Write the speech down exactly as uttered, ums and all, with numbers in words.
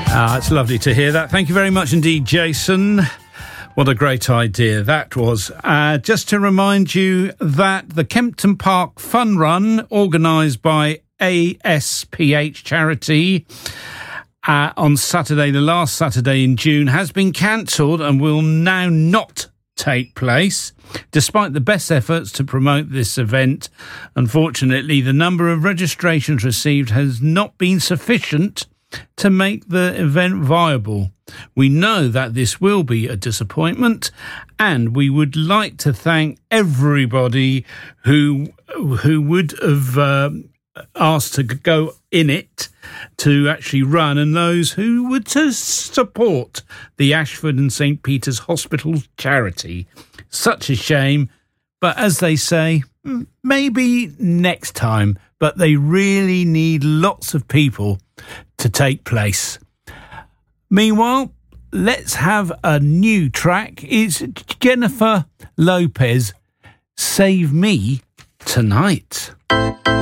Ah, it's lovely to hear that. Thank you very much indeed, Jason. What a great idea that was. Uh, just to remind you that the Kempton Park Fun Run, organised by A S P H Charity uh, on Saturday, the last Saturday in June, has been cancelled and will now not take place. Despite the best efforts to promote this event, unfortunately, the number of registrations received has not been sufficient to make the event viable. We know that this will be a disappointment, and we would like to thank everybody who who would have uh, asked to go in it to actually run, and those who would to support the Ashford and St Peter's Hospital charity. Such a shame, but as they say, maybe next time. But they really need lots of people to take place. Meanwhile, let's have a new track. It's Jennifer Lopez, Save Me Tonight.